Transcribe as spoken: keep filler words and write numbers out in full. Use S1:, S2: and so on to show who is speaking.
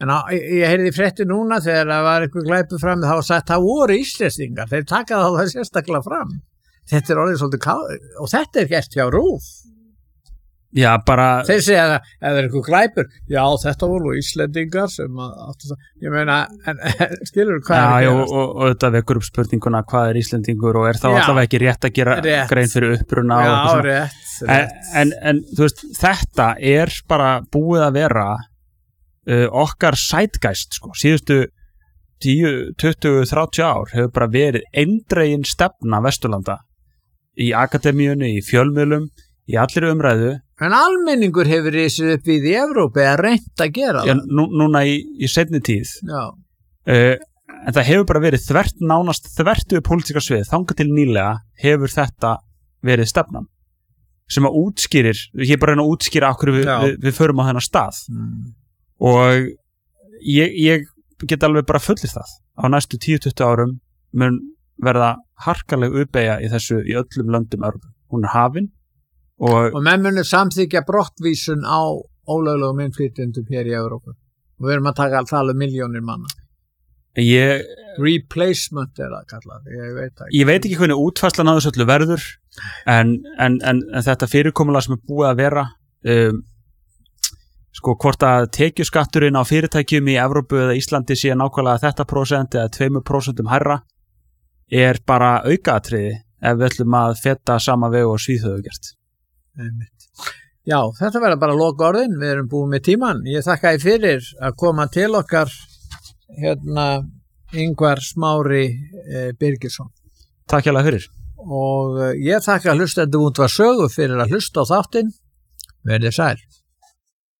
S1: En á, ég heyrði í frétti núna þegar það var einhver glæpu fram þá sagt það voru íslendingar, þeir taka þá það sérstaklega fram. Þetta er orðið svolítið ká... og þetta er gert hjá RÚV.
S2: Já, bara...
S1: Þeir segja að ef það er einhver glæpur, já þetta voru íslendingar sem að, ég meina, en, skilur hvað
S2: já,
S1: er að
S2: já,
S1: gerast?
S2: og, og þetta vekur upp spurninguna hvað er íslendingur og er þá
S1: Já.
S2: allavega ekki rétt að gera
S1: Rétt.
S2: grein fyrir uppruna og
S1: Já,
S2: eitthvað svona.
S1: rétt,
S2: En,
S1: rétt.
S2: en, en þú veist, þetta er bara búið að vera uh, okkar sætgæst, sko, síðustu tíu, tuttugu, þrjátíu ár hefur bara verið eindregin stefna Vesturlanda í akademíunni, í fjölmiðlum, í allir umræðu.
S1: En almenningur hefur risið upp við í Evrópu að reynt að gera
S2: Já,
S1: það.
S2: nú, núna í, í seinni tíð.
S1: Já.
S2: Uh, en það hefur bara verið þvert, nánast þvertu pólitíska svið, þangað til nýlega hefur þetta verið stefnan sem að útskýrir, ég er bara að reyna að útskýra okkur við,
S1: Já.
S2: við, við förum á þennan stað
S1: Mm.
S2: og ég, ég get alveg bara fullir það á næstu tíu til tuttugu árum mun verða harkaleg uppeyja í þessu í öllum löndum Evrópu. Hún er hafin og,
S1: Og menn munir samþykja brottvísun á ólöglegum innflytjendum hér í Evrópu. Og við erum að taka að tala um milljónir manna.
S2: ég,
S1: Replacement er það kallað, ég veit ekki.
S2: ég veit ekki hvernig útfærslan á þessu öllu verður en, en, en, en þetta fyrirkomulag sem er búið að vera um, sko hvort að tekjuskatturinn á fyrirtækjum í Evrópu eða Íslandi sé nákvæmlega þetta prósent eða tveimur prósentum hærra er bara aukaatriði ef við ætlum að feta sama veg og Svíþjóð hefur gert.
S1: Einmitt. Já, þetta verður bara loka orðin, við erum búin með tíman. Ég þakka þér fyrir að koma til okkar hérna Ingvar Smári eh, Birgisson.
S2: Takk hérlega fyrir.
S1: Og eh, ég þakka hlustendum Útvarp Sögu fyrir að hlusta á þáttinn. Verið sæl.